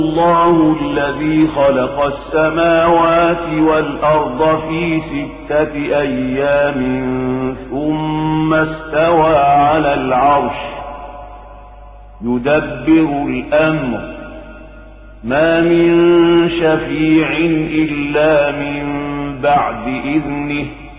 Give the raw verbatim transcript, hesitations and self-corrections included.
الله الذي خلق السماوات والأرض في ستة أيام ثم استوى على العرش يدبر الأمر ما من شفيع إلا من بعد إذنه